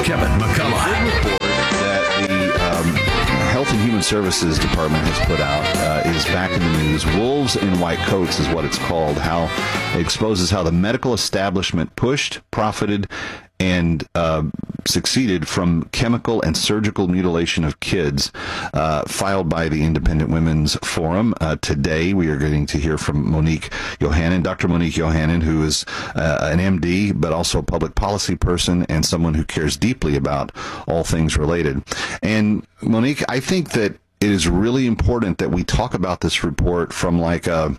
Kevin McCullough. Report that the Health and Human Services Department has put out is back in the news. Wolves in White Coats is what it's called. How it exposes how the medical establishment pushed, profited, and succeeded from chemical and surgical mutilation of kids, filed by the Independent Women's Forum. Today, we are getting to hear from Monique Yohannan, Dr. Monique Yohannan, who is an MD, but also a public policy person and someone who cares deeply about all things related. And Monique, I think that it is really important that we talk about this report from like a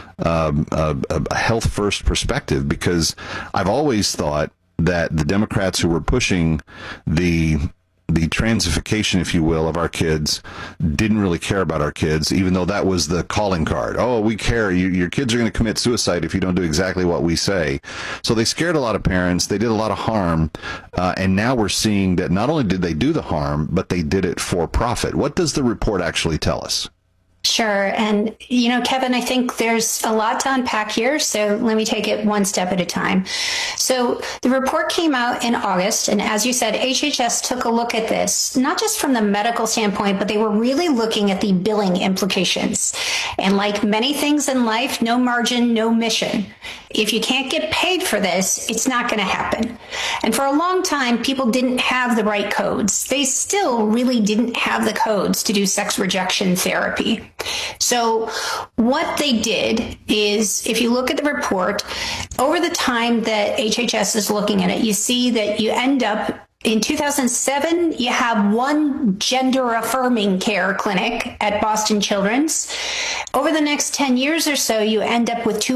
health first perspective, because I've always thought that the Democrats who were pushing the transification, if you will, of our kids didn't really care about our kids, even though that was the calling card. Oh, we care. Your kids are going to commit suicide if you don't do exactly what we say. So they scared a lot of parents. They did a lot of harm. And now we're seeing that not only did they do the harm, but they did it for profit. What does the report actually tell us? Sure. And, Kevin, I think there's a lot to unpack here. So let me take it one step at a time. So the report came out in August. And as you said, HHS took a look at this, not just from the medical standpoint, but they were really looking at the billing implications. And like many things in life, no margin, no mission. If you can't get paid for this, it's not going to happen. And for a long time, people didn't have the right codes. They still really didn't have the codes to do sex rejection therapy. So what they did is, if you look at the report, over the time that HHS is looking at it, you see that you end up in 2007, you have one gender-affirming care clinic at Boston Children's. Over the next 10 years or so, you end up with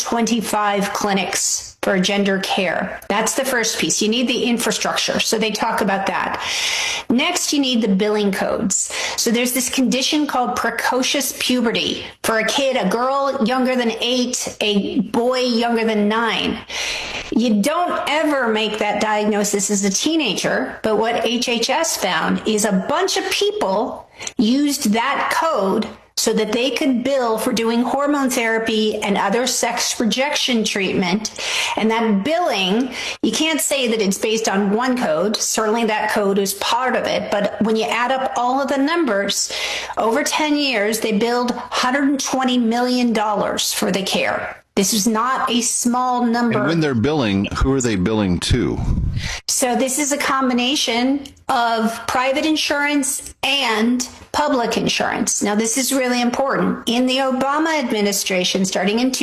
225 clinics for gender care. That's the first piece. You need the infrastructure. So they talk about that. Next, you need the billing codes. So there's this condition called precocious puberty for a kid, a girl younger than 8, a boy younger than 9. You don't ever make that diagnosis as a teenager, but what HHS found is a bunch of people used that code so that they could bill for doing hormone therapy and other sex rejection treatment. And that billing, you can't say that it's based on one code. Certainly that code is part of it. But when you add up all of the numbers, over 10 years, they billed $120 million for the care. This is not a small number. And when they're billing, who are they billing to? So this is a combination of private insurance and public insurance. Now, this is really important. In the Obama administration, starting in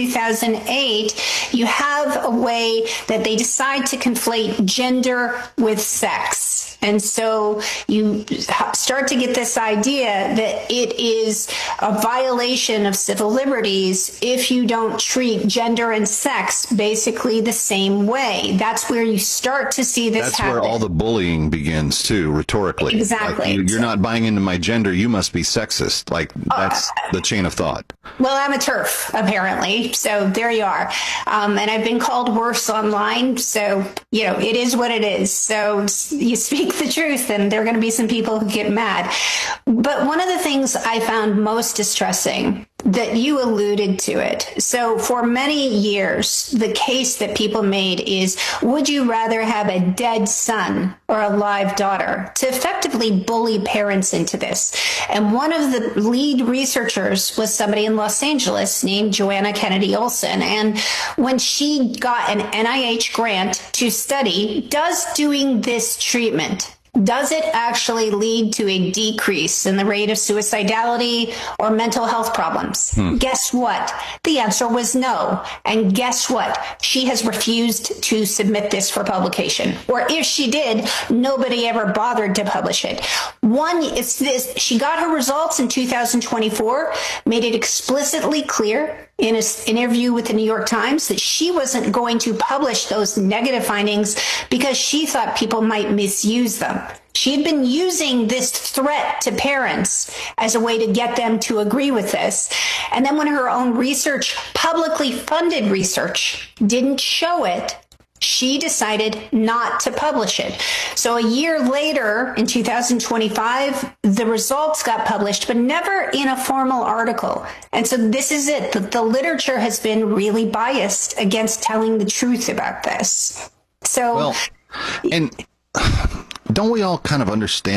2008, you have a way that they decide to conflate gender with sex. And so you start to get this idea that it is a violation of civil liberties if you don't treat gender and sex basically the same way. That's where you start to see this happen. That's where all the bullying begins, too, rhetorically. Exactly. Like you're not buying into my gender, you must be sexist. Like, that's the chain of thought. Well, I'm a TERF, apparently. So there you are. And I've been called worse online. So, it is what it is. So you speak the truth, and there are going to be some people who get mad. But one of the things I found most distressing, that you alluded to it. So for many years, the case that people made is, would you rather have a dead son or a live daughter, to effectively bully parents into this? And one of the lead researchers was somebody in Los Angeles named Joanna Kennedy Olson. And when she got an NIH grant to study, does doing this treatment, does it actually lead to a decrease in the rate of suicidality or mental health problems? Guess what? The answer was no. And guess what? She has refused to submit this for publication. Or if she did, nobody ever bothered to publish it. One, it's this. She got her results in 2024, made it explicitly clear in an interview with the New York Times that she wasn't going to publish those negative findings because she thought people might misuse them. She had been using this threat to parents as a way to get them to agree with this. And then when her own research, publicly funded research, didn't show it, she decided not to publish it. So a year later, in 2025, the results got published, but never in a formal article. And so this is it. The literature has been really biased against telling the truth about this. So, well, and don't we all kind of understand